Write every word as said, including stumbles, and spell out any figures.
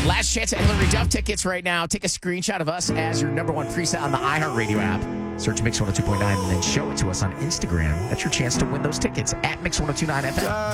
Last chance at Hillary Duff tickets right now. Take a screenshot of us as your number one preset on the iHeartRadio app. Search Mix one oh two point nine and then show it to us on Instagram. That's your chance to win those tickets at Mix one oh two point nine F M.